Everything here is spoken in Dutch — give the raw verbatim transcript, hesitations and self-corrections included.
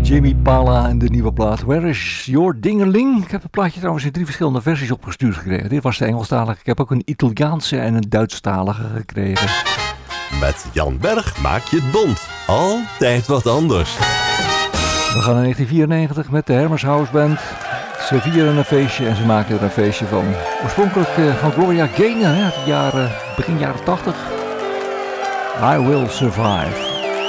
Jimmy Pala en de nieuwe plaat Where is Your Dingeling? Ik heb het plaatje trouwens in drie verschillende versies opgestuurd gekregen. Dit was de Engelstalige. Ik heb ook een Italiaanse en een Duitsstalige gekregen. Met Jan Berg maak je het bond. Altijd wat anders. We gaan naar negentien vierennegentig met de Hermes House Band. Ze vieren een feestje en ze maken er een feestje van. Oorspronkelijk uh, van Gloria Gaynor, hè, jaren, begin jaren tachtig. I Will Survive.